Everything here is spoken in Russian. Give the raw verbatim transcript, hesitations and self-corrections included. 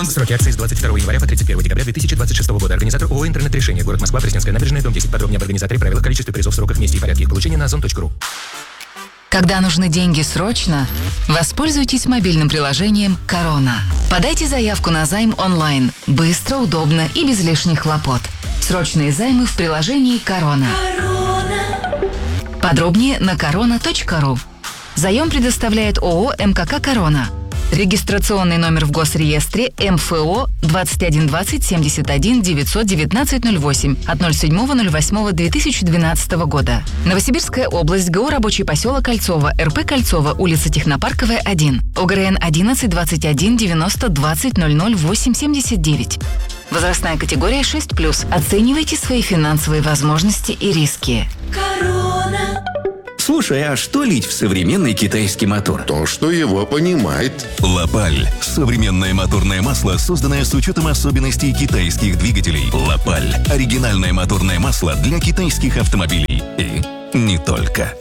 Сроки акции с двадцать второго января по тридцать первого декабря две тысячи двадцать шестого года. Организатор ООО «Интернет-решение». Город Москва, Пресненская набережная, дом десять. Подробнее об организаторе, правилах, количестве призов, сроках, месте и порядке их получения на озон точка ру. Когда нужны деньги срочно, воспользуйтесь мобильным приложением «Корона». Подайте заявку на займ онлайн. Быстро, удобно и без лишних хлопот. Срочные займы в приложении «Корона». Подробнее на корона точка ру. Заем предоставляет ООО «МКК Корона». Регистрационный номер в Госреестре эм эф о двадцать один двадцать семьдесят один девятьсот девятнадцать ноль восемь от ноль седьмого ноль восьмого две тысячи двенадцатого года. Новосибирская область, ГО «Рабочий поселок Кольцово», эр пэ Кольцово, улица Технопарковая, один, ОГРН одиннадцать двадцать один девяносто двадцать ноль ноль восемь семьдесят девять. Возрастная категория шесть плюс. Оценивайте свои финансовые возможности и риски. Корона. Слушай, а что лить в современный китайский мотор? То, что его понимает. Лапаль – современное моторное масло, созданное с учетом особенностей китайских двигателей. Лапаль – оригинальное моторное масло для китайских автомобилей. И не только.